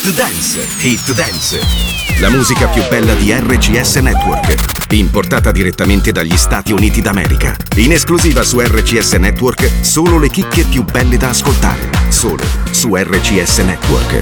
Hit Dance, Hit Dance. La musica più bella di RCS Network, importata direttamente dagli Stati Uniti d'America. In esclusiva su RCS Network, solo le chicche più belle da ascoltare. Solo su RCS Network.